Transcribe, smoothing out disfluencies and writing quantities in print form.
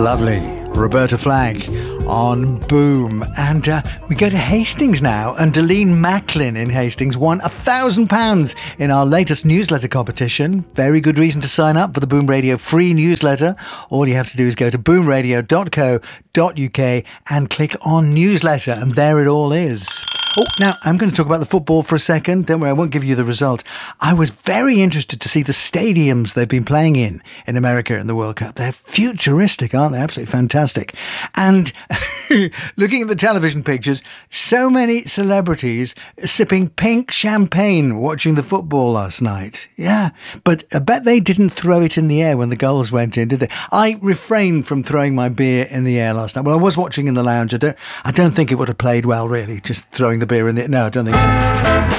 Lovely. Roberta Flack on Boom. And we go to Hastings now. And Deline Macklin in Hastings won £1,000 in our latest newsletter competition. Very good reason to sign up for the Boom Radio free newsletter. All you have to do is go to boomradio.co.uk and click on newsletter. And there it all is. Oh, now I'm going to talk about the football for a second. Don't worry, I won't give you the result. I was very interested to see the stadiums they've been playing in America in the World Cup. They're futuristic, aren't they? Absolutely fantastic. And looking at the television pictures, so many celebrities sipping pink champagne watching the football last night. Yeah, but I bet they didn't throw it in the air when the goals went in, did they? I refrained from throwing my beer in the air last night. Well, I was watching in the lounge. I don't think it would have played well, really, just throwing the beer in the... No, I don't think so.